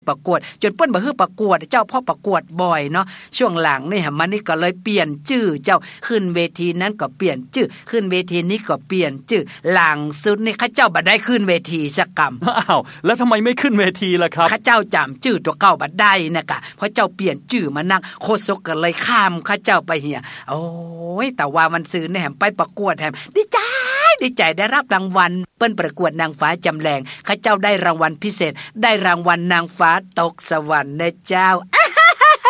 ประกวดจนเปิ้นบ่ฮื้อประกวดเจ้าพ่อประกวดบ่อยเนาะช่วงหลังนี่มันนี่ก็เลยเปลี่ยนชื่อเจ้าขึ้นเวทีนั้นก็เปลี่ยนชื่อขึ้นเวทีนี้ก็เปลี่ยนชื่อหลังสุดนี่ข้าเจ้าบ่ได้ขึ้นเวทีสักกำอ้าวแล้วทำไมไม่ขึ้นเวทีล่ะครับข้าเจ้าจำชื่อตัวเก่าบ่ได้นะคะเพราะเจ้าเปลี่ยนชื่อมานั่งโคศกก็เลยข้ามข้าเจ้าไปเหียโอ้ยแต่ว่ามันซื้อแหมไปประกวดแหมดีใจได้รับรางวัลเปิ้นประกวดนางฟ้าจำแรงข้าเจ้าได้รางวัลพิเศษได้รางวัลนางฟ้าตกสวรรค์นะเจ้า